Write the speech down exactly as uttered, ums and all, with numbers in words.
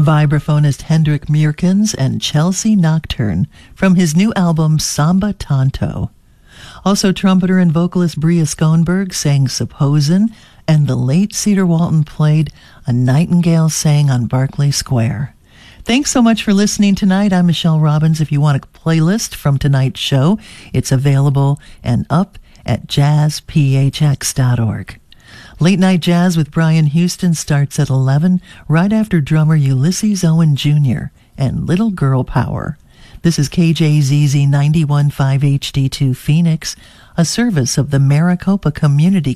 Vibraphonist Hendrik Meerkens and Chelsea Nocturne from his new album Samba Tanto. Also, trumpeter and vocalist Bria Schoenberg sang Supposin', and the late Cedar Walton played A Nightingale Sang on Berkeley Square. Thanks so much for listening tonight. I'm Michelle Robbins. If you want a playlist from tonight's show, it's available and up at jazz p h x dot org. Late Night Jazz with Brian Houston starts at eleven, right after drummer Ulysses Owen Junior and Little Girl Power. This is K J Z Z ninety-one point five H D two Phoenix, a service of the Maricopa Community